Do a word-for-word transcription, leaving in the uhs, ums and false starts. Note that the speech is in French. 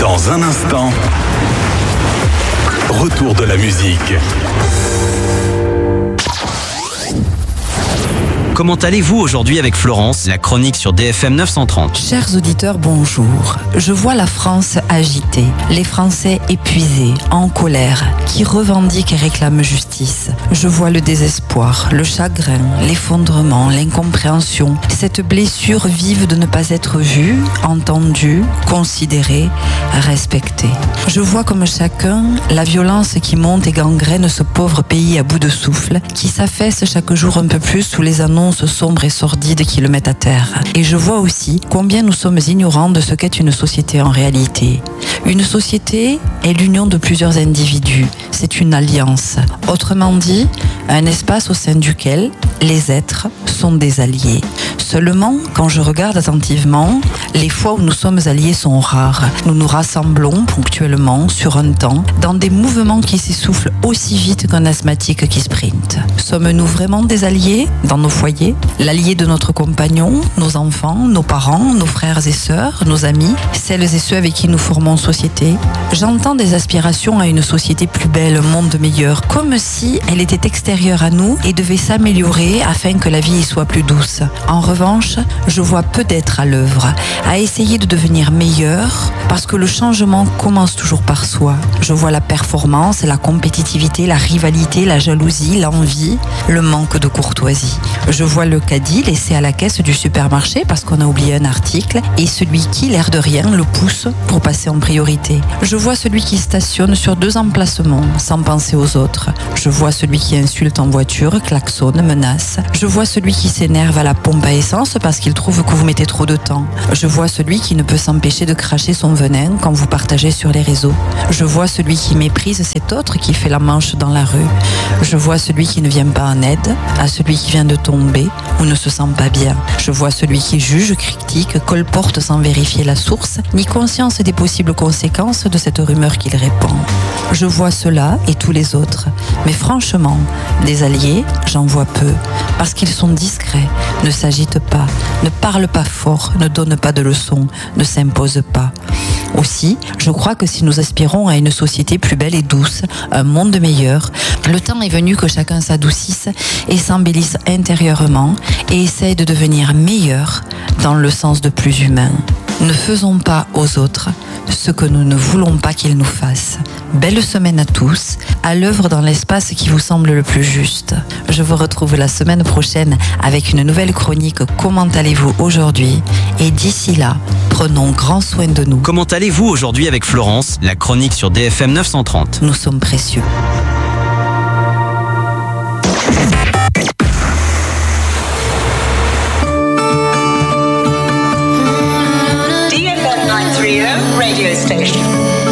Dans un instant, retour de la musique. Comment allez-vous aujourd'hui avec Florence, la chronique sur D F M neuf cent trente? Chers auditeurs, bonjour. Je vois la France agitée, les Français épuisés, en colère, qui revendiquent et réclament justice. Je vois le désespoir, le chagrin, l'effondrement, l'incompréhension, cette blessure vive de ne pas être vue, entendue, considérée, respectée. Je vois comme chacun la violence qui monte et gangrène ce pauvre pays à bout de souffle, qui s'affaisse chaque jour un peu plus sous les annonces sombres et sordides qui le mettent à terre. Et je vois aussi combien nous sommes ignorants de ce qu'est une société en réalité. Une société est l'union de plusieurs individus. C'est une alliance. Autrement dit, un espace au sein duquel les êtres sont des alliés. Seulement, quand je regarde attentivement, les fois où nous sommes alliés sont rares. Nous nous rassemblons ponctuellement sur un temps dans des mouvements qui s'essoufflent aussi vite qu'un asthmatique qui sprinte. Sommes-nous vraiment des alliés dans nos foyers? L'allié de notre compagnon, nos enfants, nos parents, nos frères et sœurs, nos amis, celles et ceux avec qui nous formons société? J'entends des aspirations à une société plus belle, un monde meilleur, comme si elle était extérieure à nous et devait s'améliorer afin que la vie y soit plus douce. En revanche, je vois peu d'êtres à l'œuvre, à essayer de devenir meilleur, parce que le changement commence toujours par soi. Je vois la performance, la compétitivité, la rivalité, la jalousie, l'envie, le manque de courtoisie. Je vois le caddie laissé à la caisse du supermarché parce qu'on a oublié un article et celui qui, l'air de rien, le pousse pour passer en priorité. Je vois celui qui stationne sur deux emplacements sans penser aux autres. Je vois celui qui insulte en voiture, klaxonne, menace. Je vois celui qui s'énerve à la pompe à essence parce qu'il trouve que vous mettez trop de temps. Je vois celui qui ne peut s'empêcher de cracher son venin quand vous partagez sur les réseaux. Je vois celui qui méprise cet autre qui fait la manche dans la rue. Je vois celui qui ne vient pas en aide à celui qui vient de tomber ou ne se sent pas bien. Je vois celui qui juge, critique, colporte sans vérifier la source, ni conscience des possibles conséquences de cette rumeur qu'il répand. Je vois cela et tous les autres. Mais franchement, des alliés, j'en vois peu, parce qu'ils sont discrets, ne s'agitent pas, ne parlent pas fort, ne donnent pas de leçons, ne s'imposent pas. Aussi, je crois que si nous aspirons à une société plus belle et douce, un monde meilleur, le temps est venu que chacun s'adoucisse et s'embellisse intérieurement et essaye de devenir meilleur dans le sens de plus humain. Ne faisons pas aux autres ce que nous ne voulons pas qu'ils nous fassent. Belle semaine à tous, à l'œuvre dans l'espace qui vous semble le plus juste. Je vous retrouve la semaine prochaine avec une nouvelle chronique Comment allez-vous aujourd'hui? Et d'ici là, prenons grand soin de nous. Comment allez-vous aujourd'hui avec Florence, la chronique sur D F M neuf cent trente? Nous sommes précieux. D F M nine thirty Radio Station.